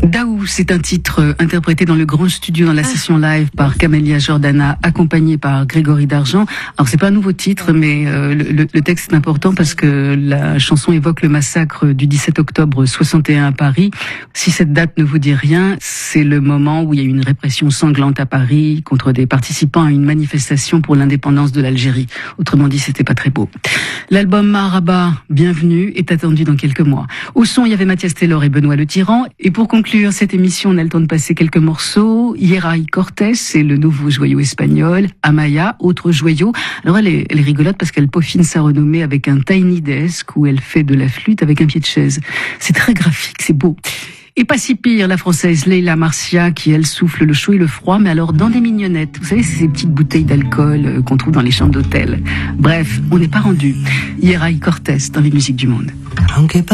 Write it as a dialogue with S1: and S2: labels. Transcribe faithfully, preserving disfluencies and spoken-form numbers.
S1: Daou, c'est un titre interprété dans le grand studio dans la session live par Camélia Jordana, accompagné par Grégory Dargent. Alors c'est pas un nouveau titre, mais euh, le, le texte est important parce que la chanson évoque le massacre du dix-sept octobre soixante et un à Paris. Si cette date ne vous dit rien, c'est le moment où il y a eu une répression sanglante à Paris contre des participants à une manifestation pour l'indépendance de l'Algérie. Autrement dit, c'était pas très beau. L'album Maharaba, Bienvenue, est attendu dans quelques mois. Au son, il y avait Mathias Taylor et Benoît Le Tyran. Et pour conclure cette émission, on a le temps de passer quelques morceaux. Yeray Cortés, c'est le nouveau joyau espagnol. Amaya, autre joyau. Alors elle est, elle est rigolote parce qu'elle peaufine sa renommée avec un tiny desk où elle fait de la flûte avec un pied de chaise. C'est très graphique, c'est beau. Et pas si pire, la française Leila Marcia, qui elle souffle le chaud et le froid, mais alors dans des mignonnettes. Vous savez, c'est ces petites bouteilles d'alcool qu'on trouve dans les chambres d'hôtel. Bref, on n'est pas rendu. Yeray Cortés dans les musiques du monde.